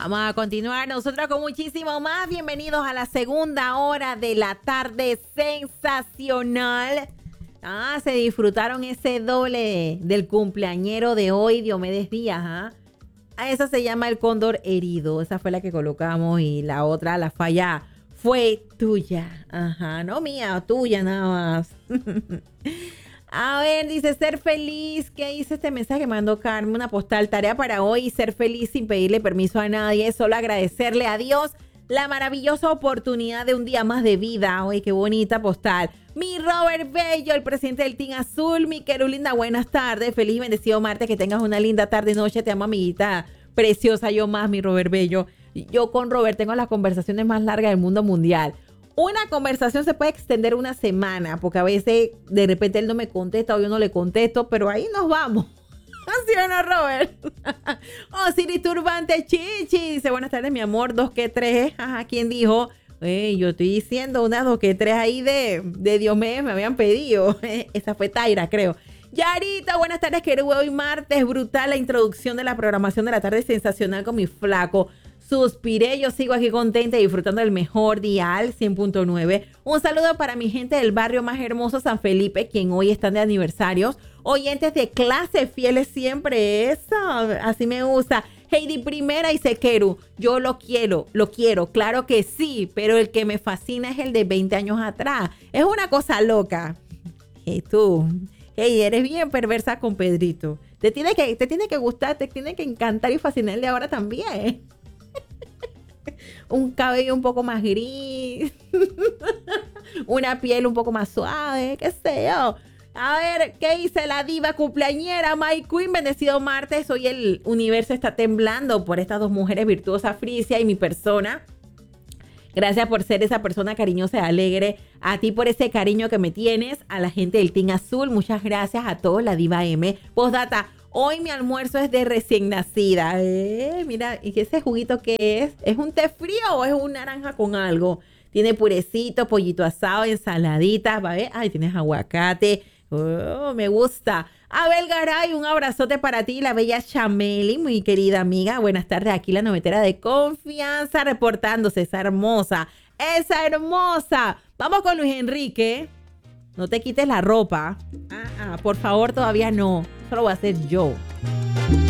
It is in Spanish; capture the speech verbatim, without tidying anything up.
Vamos a continuar nosotros con muchísimo más. Bienvenidos a la segunda hora de la tarde sensacional. Ah, se disfrutaron ese doble del cumpleañero de hoy, Diomedes Díaz. ¿Ah? A esa se llama El Cóndor Herido. Esa fue la que colocamos y la otra, la falla, fue tuya. Ajá, no mía, tuya nada más. A ver, dice ser feliz. ¿Qué dice este mensaje? Mandó Carmen una postal. Tarea para hoy, ser feliz sin pedirle permiso a nadie. Solo agradecerle a Dios la maravillosa oportunidad de un día más de vida. Oye, qué bonita postal. Mi Robert Bello, el presidente del Team Azul. Mi Querulinda, buenas tardes. Feliz y bendecido martes. Que tengas una linda tarde y noche. Te amo, amiguita preciosa. Yo más, mi Robert Bello. Yo con Robert tengo las conversaciones más largas del mundo mundial. Una conversación se puede extender una semana, porque a veces de repente él no me contesta o yo no le contesto, pero ahí nos vamos. ¿Sí o no, Robert? Oh, Siri Turbante Chichi dice, buenas tardes, mi amor, dos que tres. Ajá, ¿quién dijo? Hey, yo estoy diciendo unas dos que tres ahí de, de Diomedes me habían pedido. Esa fue Taira, creo. Yarita, buenas tardes, que hoy martes, brutal la introducción de la programación de la tarde sensacional con mi flaco. Suspiré, yo sigo aquí contenta y disfrutando del mejor dial cien punto nueve. Un saludo para mi gente del barrio más hermoso San Felipe, quien hoy están de aniversarios. Oyentes de clase, fieles siempre, eso, así me gusta. Heidi Primera y Sequeru, yo lo quiero, lo quiero, claro que sí, pero el que me fascina es el de veinte años atrás. Es una cosa loca. Y tú, hey, eres bien perversa con Pedrito. Te tiene que, te tiene que gustar, te tiene que encantar y fascinar el de ahora también. Un cabello un poco más gris, una piel un poco más suave, qué sé yo. A ver, ¿qué dice la diva cumpleañera My Queen? Bendecido martes, hoy el universo está temblando por estas dos mujeres virtuosas, Frisia y mi persona. Gracias por ser esa persona cariñosa y alegre. A ti por ese cariño que me tienes. A la gente del Team Azul, muchas gracias a todos, la diva M. Postdata, hoy mi almuerzo es de recién nacida. Eh, mira, ¿y ese juguito qué es? ¿Es un té frío o es un naranja con algo? Tiene purecito, pollito asado, ensaladitas, ¿vale? Ay, tienes aguacate. Oh, me gusta. Abel Garay, un abrazote para ti, la bella Chameli, muy querida amiga. Buenas tardes, aquí la novetera de confianza reportándose, esa hermosa, esa hermosa. Vamos con Luis Enrique. No te quites la ropa. Ah, ah, por favor, todavía no. Eso lo voy a hacer yo.